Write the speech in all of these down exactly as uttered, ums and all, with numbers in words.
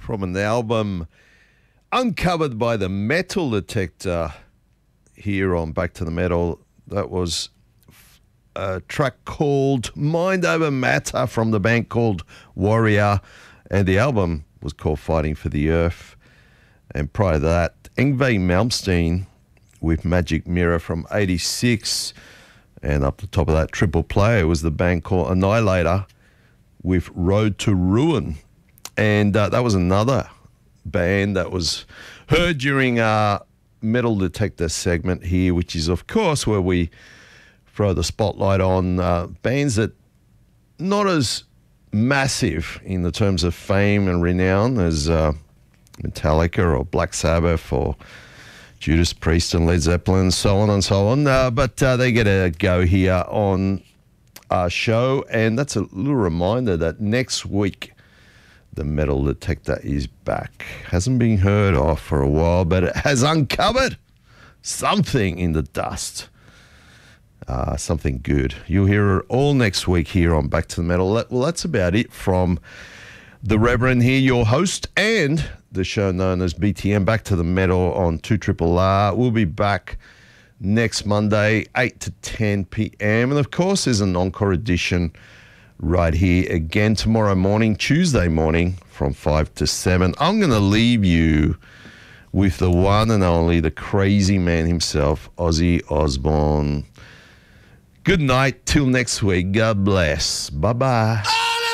from an album uncovered by the Metal Detector here on Back to the Metal. That was a track called Mind Over Matter from the band called Warrior, and the album was called Fighting for the Earth. And prior to that, Yngwie Malmsteen with Magic Mirror from eighty-six, and up the top of that triple play was the band called Annihilator with Road to Ruin. And uh, that was another band that was heard during our Metal Detector segment here, which is, of course, where we throw the spotlight on uh, bands that not as massive in the terms of fame and renown as uh, Metallica or Black Sabbath or Judas Priest and Led Zeppelin, so on and so on. Uh, but uh, they get a go here on our show, and that's a little reminder that next week the Metal Detector is back. Hasn't been heard of for a while, but it has uncovered something in the dust. Uh, something good. You'll hear it all next week here on Back to the Metal. Well, that's about it from the Reverend here, your host, and the show known as B T M, Back to the Metal on two R R R. We'll be back next Monday, eight to ten p.m. And, of course, there's an encore edition right here again tomorrow morning, Tuesday morning, from five to seven. I'm going to leave you with the one and only, the crazy man himself, Ozzy Osbourne. Good night. Till next week. God bless. Bye-bye.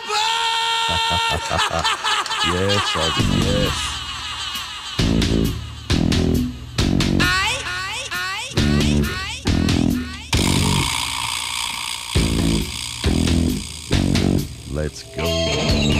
Yes, Ozzy, yes. Let's go.